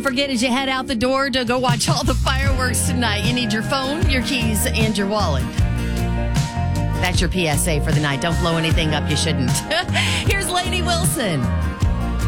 forget as you head out the door to go watch all the fireworks tonight. You need your phone, your keys, and your wallet. That's your PSA for the night. Don't blow anything up you shouldn't. Here's Lainey Wilson.